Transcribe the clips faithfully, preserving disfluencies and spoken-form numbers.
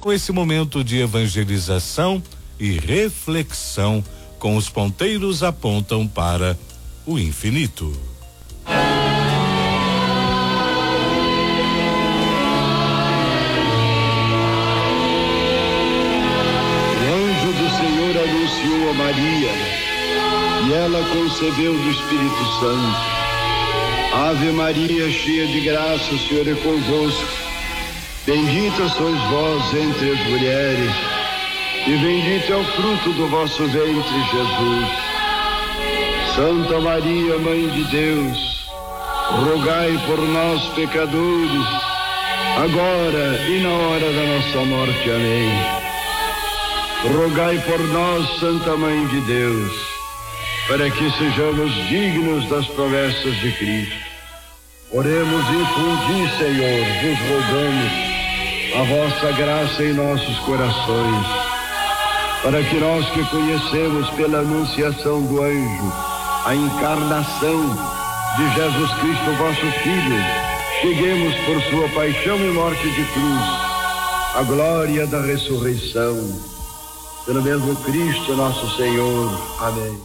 com esse momento de evangelização e reflexão com os ponteiros apontam para o infinito. O anjo do Senhor anunciou a Maria e ela concebeu do Espírito Santo. Ave Maria, cheia de graça, o Senhor é convosco. Bendita sois vós entre as mulheres, e bendito é o fruto do vosso ventre, Jesus. Santa Maria, Mãe de Deus, rogai por nós, pecadores, agora e na hora da nossa morte. Amém. Rogai por nós, Santa Mãe de Deus, para que sejamos dignos das promessas de Cristo. Oremos, infundi, Senhor, vos rogamos a vossa graça em nossos corações, para que nós que conhecemos pela anunciação do anjo a encarnação de Jesus Cristo, vosso Filho, cheguemos por sua paixão e morte de cruz à glória da ressurreição. Pelo mesmo Cristo nosso Senhor. Amém.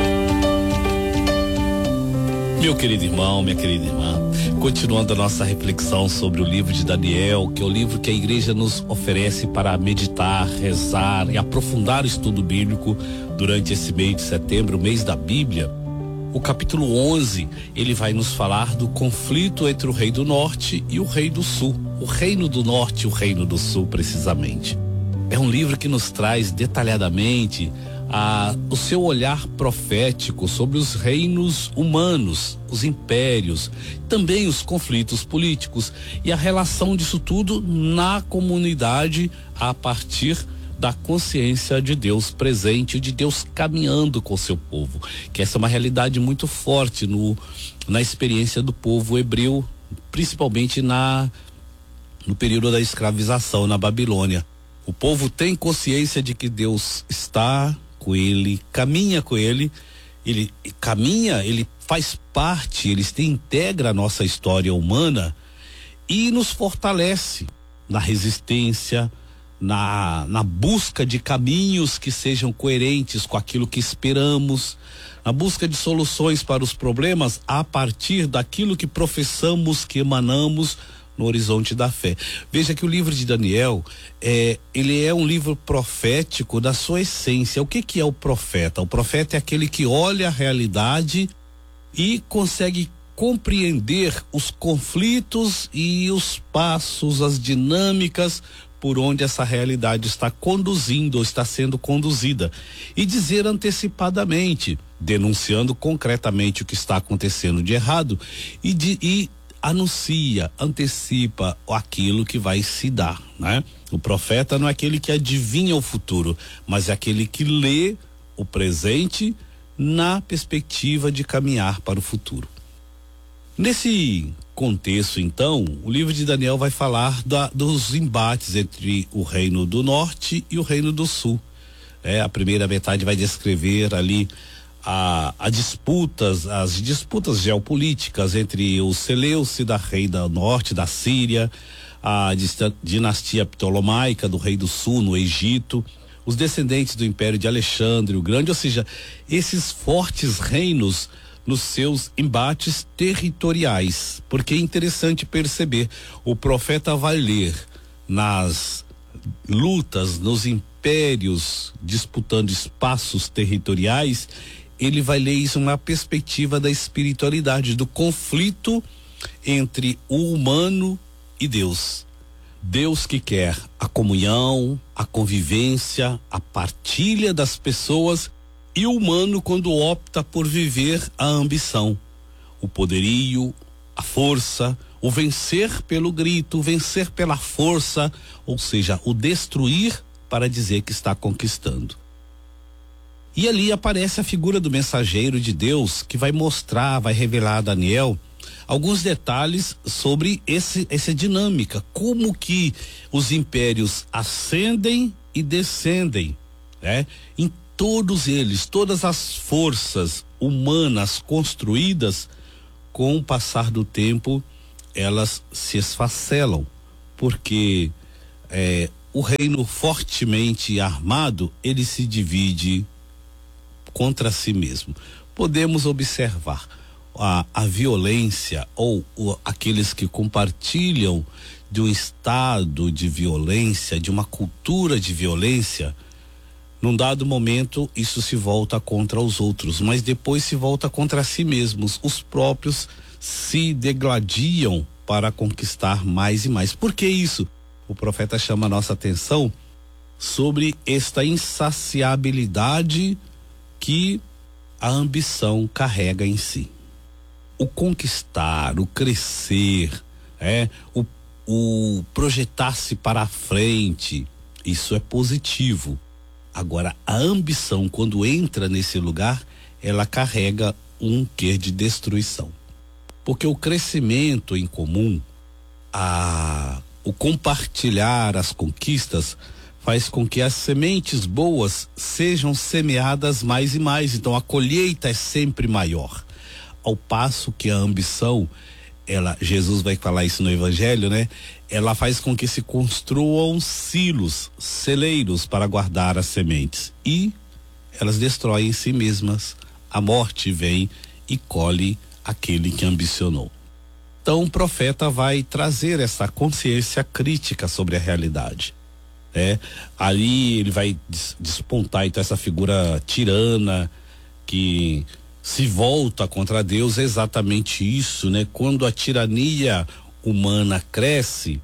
Meu querido irmão, minha querida irmã, continuando a nossa reflexão sobre o livro de Daniel, que é o livro que a igreja nos oferece para meditar, rezar e aprofundar o estudo bíblico durante esse mês de setembro, o mês da Bíblia. O capítulo onze, ele vai nos falar do conflito entre o rei do norte e o rei do sul, o reino do norte e o reino do sul, precisamente. É um livro que nos traz detalhadamente a, o seu olhar profético sobre os reinos humanos, os impérios, também os conflitos políticos e a relação disso tudo na comunidade a partir da consciência de Deus presente, de Deus caminhando com o seu povo, que essa é uma realidade muito forte no, na experiência do povo hebreu, principalmente na, no período da escravização na Babilônia. O povo tem consciência de que Deus está com ele, caminha com ele, ele caminha, ele faz parte, ele se integra a nossa história humana e nos fortalece na resistência, na, na busca de caminhos que sejam coerentes com aquilo que esperamos, na busca de soluções para os problemas a partir daquilo que professamos, que emanamos no horizonte da fé. Veja que o livro de Daniel, é, ele é um livro profético da sua essência. O que que é o profeta? O profeta é aquele que olha a realidade e consegue compreender os conflitos e os passos, as dinâmicas por onde essa realidade está conduzindo ou está sendo conduzida e dizer antecipadamente, denunciando concretamente o que está acontecendo de errado e de e anuncia, antecipa aquilo que vai se dar, né? O profeta não é aquele que adivinha o futuro, mas é aquele que lê o presente na perspectiva de caminhar para o futuro. Nesse contexto, então, o livro de Daniel vai falar da, dos embates entre o reino do norte e o reino do sul. É, a primeira metade vai descrever ali A, a disputas, as disputas geopolíticas entre o Seleucida, rei do norte da Síria, a dinastia ptolomaica do rei do sul no Egito, os descendentes do império de Alexandre o Grande, ou seja, esses fortes reinos nos seus embates territoriais. Porque é interessante perceber, o profeta vai ler nas lutas, nos impérios disputando espaços territoriais, ele vai ler isso na perspectiva da espiritualidade, do conflito entre o humano e Deus. Deus que quer a comunhão, a convivência, a partilha das pessoas, e o humano quando opta por viver a ambição, o poderio, a força, o vencer pelo grito, o vencer pela força, ou seja, o destruir para dizer que está conquistando. E ali aparece a figura do mensageiro de Deus que vai mostrar, vai revelar a Daniel alguns detalhes sobre esse, essa dinâmica, como que os impérios ascendem e descendem, né? Em todos eles, todas as forças humanas construídas, com o passar do tempo, elas se esfacelam, porque é, o reino fortemente armado, ele se divide contra si mesmo. Podemos observar a, a violência ou o, aqueles que compartilham de um estado de violência, de uma cultura de violência. Num dado momento isso se volta contra os outros, mas depois se volta contra si mesmos. Os próprios se degladiam para conquistar mais e mais. Por que isso? O profeta chama a nossa atenção sobre esta insaciabilidade que a ambição carrega em si. O conquistar, o crescer, é, o, o projetar-se para a frente, isso é positivo. Agora, a ambição, quando entra nesse lugar, ela carrega um quê de destruição. Porque o crescimento em comum, a, o compartilhar as conquistas, faz com que as sementes boas sejam semeadas mais e mais. Então, a colheita é sempre maior. Ao passo que a ambição, ela, Jesus vai falar isso no Evangelho, né? Ela faz com que se construam silos, celeiros para guardar as sementes. E elas destroem si mesmas. A morte vem e colhe aquele que ambicionou. Então o profeta vai trazer essa consciência crítica sobre a realidade. É, ali ele vai des, despontar então essa figura tirana que se volta contra Deus. É exatamente isso, né? Quando a tirania humana cresce,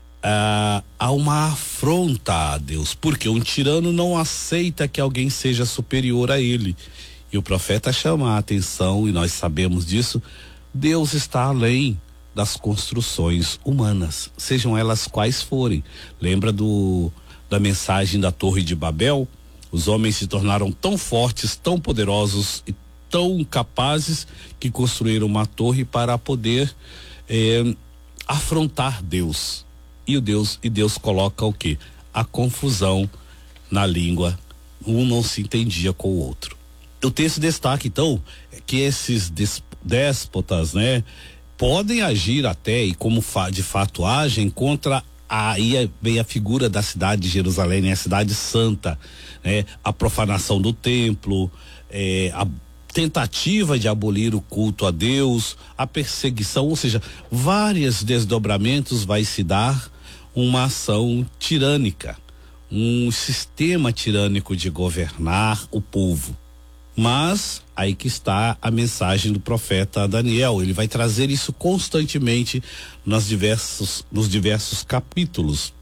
ah, há uma afronta a Deus, porque um tirano não aceita que alguém seja superior a ele. E o profeta chama a atenção, e nós sabemos disso, Deus está além das construções humanas, sejam elas quais forem. Lembra do da mensagem da Torre de Babel? Os homens se tornaram tão fortes, tão poderosos e tão capazes que construíram uma torre para poder eh, afrontar Deus. E o Deus e Deus coloca o quê? A confusão na língua. Um não se entendia com o outro. O texto destaca então que esses déspotas, né, podem agir até, e como fa, de fato agem, contra aí vem a figura da cidade de Jerusalém, né, a cidade santa, né, a profanação do templo, eh, a tentativa de abolir o culto a Deus, a perseguição, ou seja, vários desdobramentos vai se dar uma ação tirânica, um sistema tirânico de governar o povo. Mas aí que está a mensagem do profeta Daniel. Ele vai trazer isso constantemente nos diversos, nos diversos capítulos.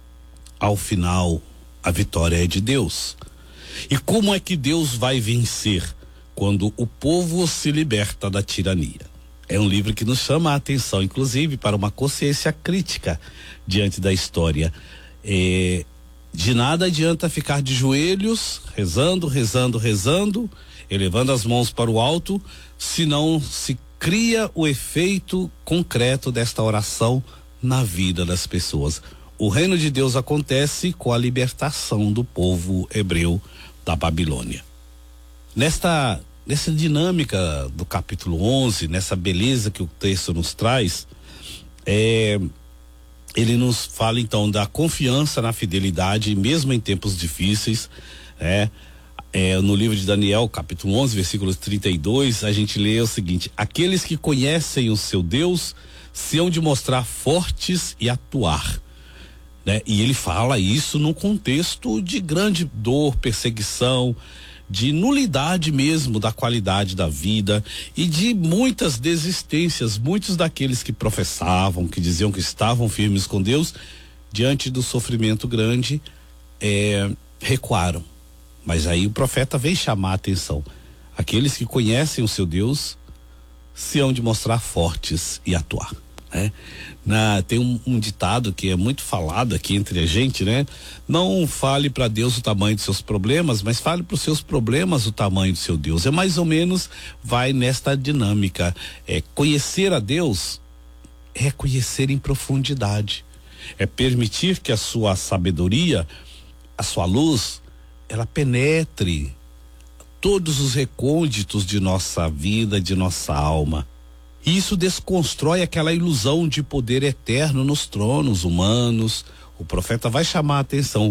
Ao final, a vitória é de Deus. E como é que Deus vai vencer? Quando o povo se liberta da tirania. É um livro que nos chama a atenção, inclusive, para uma consciência crítica diante da história. É, de nada adianta ficar de joelhos, rezando, rezando, rezando, elevando as mãos para o alto, se não se cria o efeito concreto desta oração na vida das pessoas. O reino de Deus acontece com a libertação do povo hebreu da Babilônia. Nesta, nessa dinâmica do capítulo onze, nessa beleza que o texto nos traz, é, ele nos fala então da confiança na fidelidade, mesmo em tempos difíceis, né? É, no livro de Daniel, capítulo onze, versículos trinta e dois, a gente lê o seguinte: aqueles que conhecem o seu Deus se hão de mostrar fortes e atuar, né? E ele fala isso num contexto de grande dor, perseguição, de nulidade mesmo da qualidade da vida e de muitas desistências. Muitos daqueles que professavam, que diziam que estavam firmes com Deus, diante do sofrimento grande, é, recuaram. Mas aí o profeta vem chamar a atenção: aqueles que conhecem o seu Deus se hão de mostrar fortes e atuar, né? Na, tem um, um ditado que é muito falado aqui entre a gente, né? Não fale para Deus o tamanho dos seus problemas, mas fale para os seus problemas o tamanho do seu Deus. É mais ou menos, vai nesta dinâmica. É, conhecer a Deus é conhecer em profundidade, é permitir que a sua sabedoria, a sua luz, ela penetre todos os recônditos de nossa vida, de nossa alma. E isso desconstrói aquela ilusão de poder eterno nos tronos humanos, O profeta vai chamar a atenção.